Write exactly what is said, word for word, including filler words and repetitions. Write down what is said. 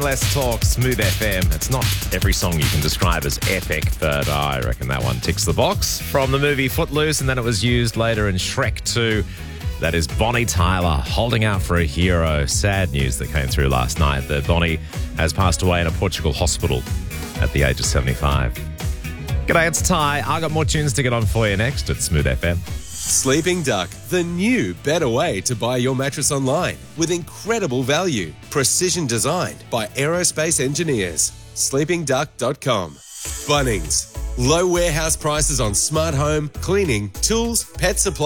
Let's talk Smooth F M. It's not every song you can describe as epic, but I reckon that one ticks the box. From the movie Footloose, and then it was used later in Shrek two. That is Bonnie Tyler, Holding Out for a Hero. Sad news that came through last night that Bonnie has passed away in a Portugal hospital at the age of seventy-five. G'day, it's Ty. I got more tunes to get on for you next at Smooth F M. Sleeping Duck, the new, better way to buy your mattress online with incredible value. Precision designed by aerospace engineers. sleeping duck dot com. Bunnings, low warehouse prices on smart home, cleaning, tools, pet supply.